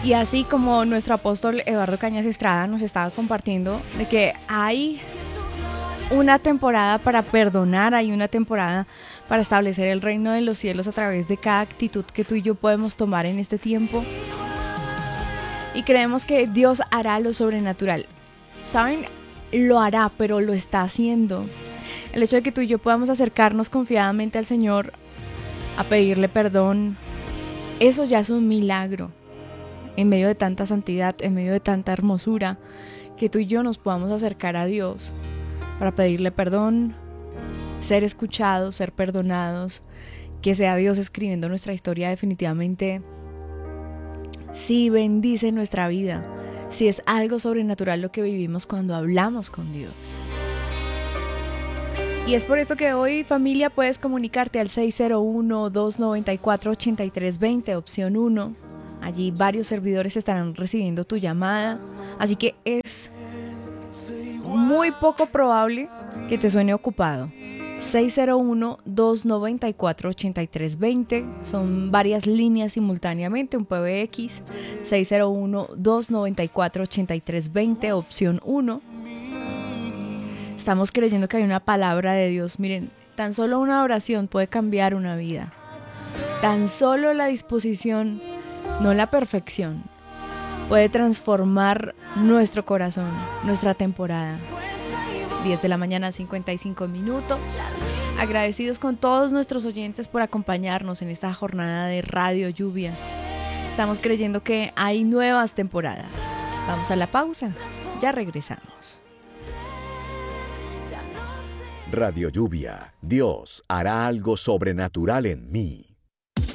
Y así como nuestro apóstol Eduardo Cañas Estrada nos estaba compartiendo de que hay una temporada para perdonar, hay una temporada para establecer el reino de los cielos a través de cada actitud que tú y yo podemos tomar en este tiempo. Y creemos que Dios hará lo sobrenatural. ¿Saben? Lo hará, pero lo está haciendo. El hecho de que tú y yo podamos acercarnos confiadamente al Señor a pedirle perdón, eso ya es un milagro. En medio de tanta santidad, en medio de tanta hermosura, que tú y yo nos podamos acercar a Dios para pedirle perdón, ser escuchados, ser perdonados, que sea Dios escribiendo nuestra historia definitivamente. Sí bendice nuestra vida, sí es algo sobrenatural lo que vivimos cuando hablamos con Dios. Y es por eso que hoy, familia, puedes comunicarte al 601-294-8320, opción 1. Allí varios servidores estarán recibiendo tu llamada, así que es muy poco probable que te suene ocupado. 601-294-8320, son varias líneas simultáneamente, un PBX, 601-294-8320, opción 1. Estamos creyendo que hay una palabra de Dios. Miren, tan solo una oración puede cambiar una vida. Tan solo la disposición, no la perfección, puede transformar nuestro corazón, nuestra temporada. 10 de la mañana, 55 minutos. Agradecidos con todos nuestros oyentes por acompañarnos en esta jornada de Radio Lluvia. Estamos creyendo que hay nuevas temporadas. Vamos a la pausa, ya regresamos. Radio Lluvia, Dios hará algo sobrenatural en mí.